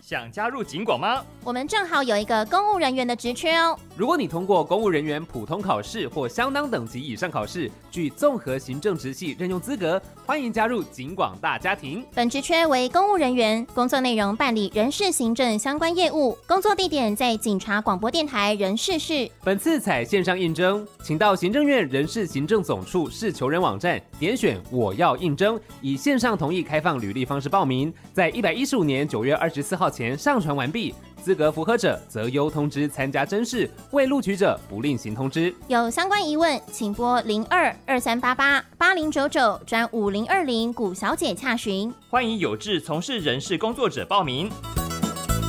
想加入警广吗？ 我们正好有一个公务人员的职缺哦。 如果你通过公务人员普通考试或相当等级以上考试，具综合行政职系任用资格，欢迎加入警广大家庭。 本职缺为公务人员，工作内容办理人事行政相关业务，工作地点在警察广播电台人事室。 本次采线上应征，请到行政院人事行政总处市求人网站点选我要应征，以线上同意开放履历方式报名，在115年9月24号前上传完毕。资格符合者则优通知参加甄试，未录取者不另行通知。 有相关疑问，请拨02-2388-8099专5020古小姐洽询。 欢迎有志从事人事工作者报名。